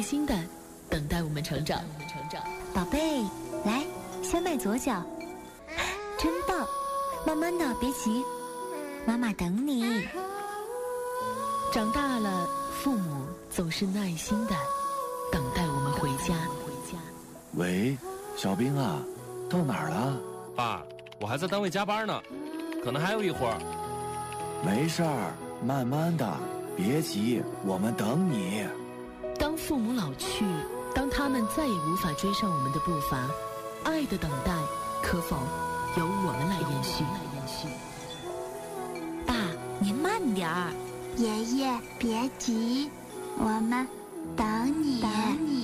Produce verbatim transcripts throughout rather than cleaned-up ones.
耐心的等待我们成长。 宝贝，来，先迈左脚，真棒！慢慢的，别急，妈妈等你。 长大了，父母总是耐心的等待我们回家。 喂，小兵啊，到哪儿了？ 爸，我还在单位加班呢，可能还有一会儿。 没事儿，慢慢的，别急，我们等你。 当父母老去，当他们再也无法追上我们的步伐，爱的等待可否由我们来延续？ 爸，您慢点儿。 爷爷别急，我们等你。等你。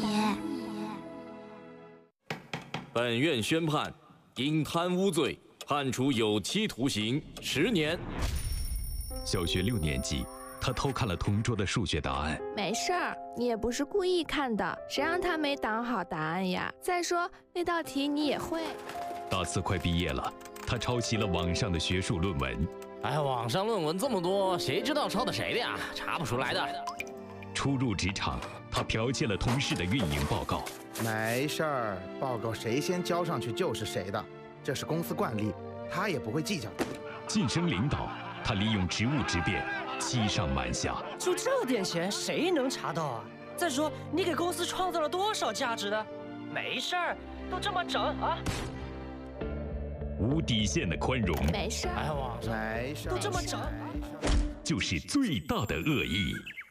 本院宣判，因贪污罪判处有期徒刑十年。 小学六年级，他偷看了同桌的数学答案。 没事儿，你也不是故意看的，谁让他没挡好答案呀？再说那道题你也会。 大四快毕业了，他抄袭了网上的学术论文。 哎，网上论文这么多，谁知道抄的谁的呀？查不出来的。 初入职场，他剽窃了同事的运营报告。 没事儿，报告谁先交上去就是谁的，这是公司惯例，他也不会计较的。 晋升领导，他利用职务之便欺上瞒下。 就这点钱，谁能查到啊？再说，你给公司创造了多少价值呢？没事儿，都这么整啊！ 无底线的宽容， 没事儿， 哎，网上没事儿， 都这么整， 就是最大的恶意。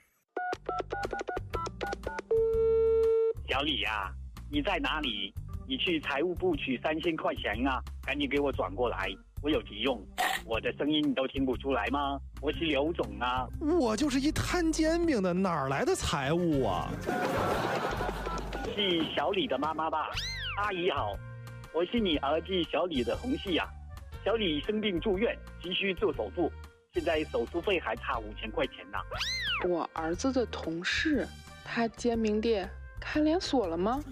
小李呀、啊，你在哪里？你去财务部取三千块钱啊，赶紧给我转过来，我有急用。我的声音你都听不出来吗？我是刘总啊。 我就是一摊煎饼的，哪来的财务啊？ 是小李的妈妈吧？阿姨好，我是你儿子小李的同事啊。小李生病住院，急需做手术，现在手术费还差五千块钱呢。 我儿子的同事，他煎饼店开连锁了吗？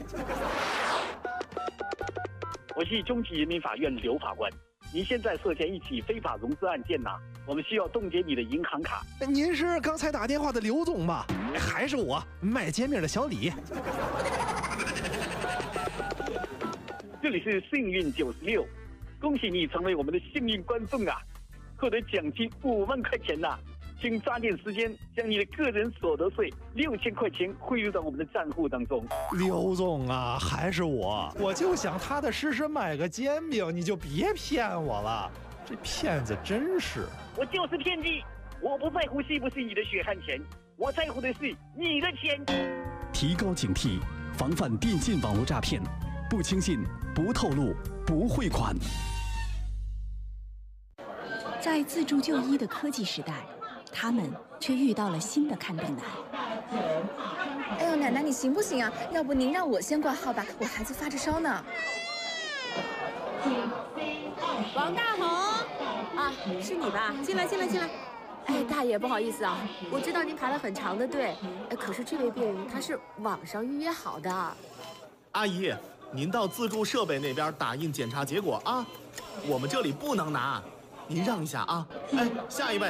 我是中级人民法院刘法官，您现在涉嫌一起非法融资案件呐、啊，我们需要冻结你的银行卡。 您是刚才打电话的刘总吧？还是我卖煎饼的小李？ 这里是幸运九十六，恭喜你成为我们的幸运观众啊，获得奖金五万块钱呐、啊！请抓紧时间将你的个人所得税六千块钱汇入到我们的账户当中。 刘总啊，还是我，我就想踏踏实实买个煎饼，你就别骗我了，这骗子真是！ 我就是骗子，我不在乎是不是你的血汗钱，我在乎的是你的钱。 提高警惕，防范电信网络诈骗，不轻信，不透露，不汇款。 在自助就医的科技时代，他们却遇到了新的看病难。 哎呦，奶奶你行不行啊？要不您让我先挂号吧，我孩子发着烧呢。 王大红，啊，是你吧？进来，进来，进来。哎，大爷，不好意思啊，我知道您排了很长的队，哎，可是这位病人他是网上预约好的。 阿姨，您到自助设备那边打印检查结果啊，我们这里不能拿，您让一下啊。哎，下一位。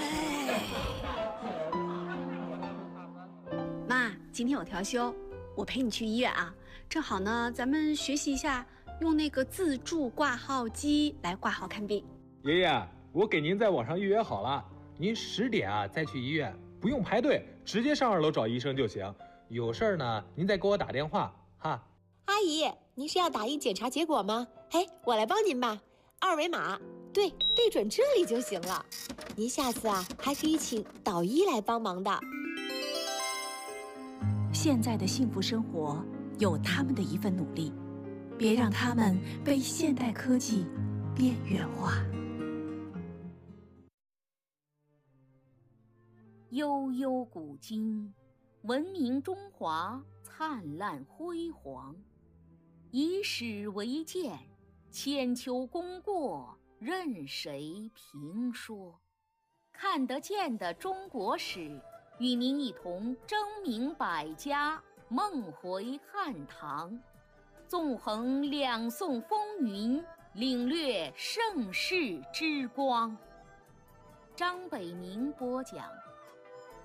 妈，今天有调休，我陪你去医院啊。正好呢，咱们学习一下用那个自助挂号机来挂号看病。 爷爷，我给您在网上预约好了，您十点啊再去医院，不用排队，直接上二楼找医生就行。有事儿呢，您再给我打电话哈。 阿姨，您是要打印检查结果吗？哎，我来帮您吧，二维码，对，对准这里就行了。您下次啊还可以请导医来帮忙的。 现在的幸福生活有他们的一份努力，别让他们被现代科技边缘化。 悠悠古今，文明中华灿烂辉煌。以史为鉴，千秋功过任谁评说。看得见的中国史，与您一同争鸣百家，梦回汉唐，纵横两宋风云，领略盛世之光。张北明播讲。